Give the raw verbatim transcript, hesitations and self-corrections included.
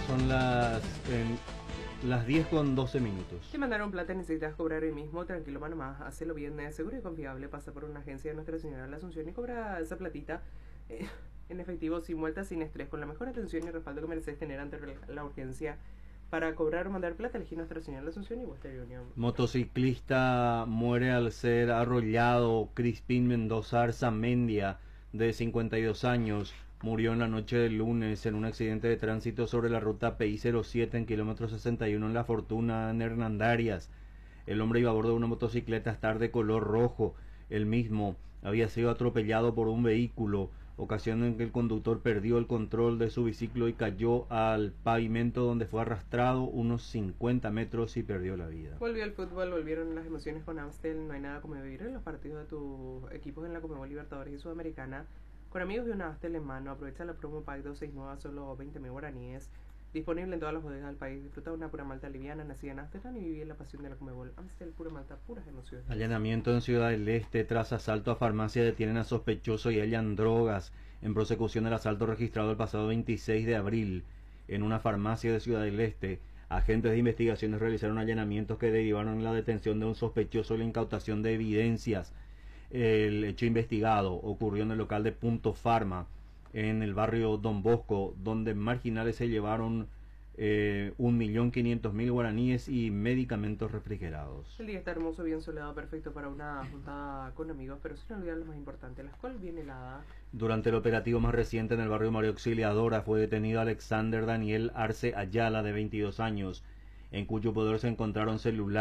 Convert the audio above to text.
Son las, en, las diez con doce minutos. Te mandaron plata, necesitas cobrar hoy mismo. Tranquilo, mano más. Hacelo bien, es seguro y confiable. Pasa por una agencia de Nuestra Señora de la Asunción y cobra esa platita eh, en efectivo, sin vuelta, sin estrés, con la mejor atención y respaldo que mereces tener ante la urgencia. Para cobrar o mandar plata, elegí Nuestra Señora de la Asunción y Western Union. Motociclista muere al ser arrollado. Crispín Mendoza Arzamendia, de cincuenta y dos años, murió en la noche del lunes en un accidente de tránsito sobre la ruta P I cero siete en kilómetro sesenta y uno en La Fortuna, en Hernandarias. El hombre iba a bordo de una motocicleta Star de color rojo. El mismo había sido atropellado por un vehículo, ocasión en que el conductor perdió el control de su biciclo y cayó al pavimento, donde fue arrastrado unos cincuenta metros y perdió la vida. Volvió el fútbol, volvieron las emociones con Amstel. No hay nada como vivir en los partidos de tus equipos en la Conmebol Libertadores y Sudamericana. Con amigos de una Amstel en mano, aprovecha la promo Pack doscientos sesenta y nueve a solo veinte mil guaraníes. Disponible en todas las bodegas del país. Disfruta de una pura malta liviana nacida en Amsterdam y vive la pasión de la Conmebol. Amstel, pura malta, puras emociones. Allanamiento en Ciudad del Este. Tras asalto a farmacia, detienen a sospechoso y hallan drogas. En prosecución del asalto registrado el pasado veintiséis de abril en una farmacia de Ciudad del Este, agentes de investigaciones realizaron allanamientos que derivaron en la detención de un sospechoso y la incautación de evidencias. El hecho investigado ocurrió en el local de Punto Farma, en el barrio Don Bosco, donde marginales se llevaron eh, un millón quinientos mil guaraníes y medicamentos refrigerados. El día está hermoso, bien soleado, perfecto para una juntada con amigos, pero sin olvidar lo más importante, la escuela bien helada. Durante el operativo más reciente en el barrio María Auxiliadora fue detenido Alexander Daniel Arce Ayala, de veintidós años, en cuyo poder se encontraron celulares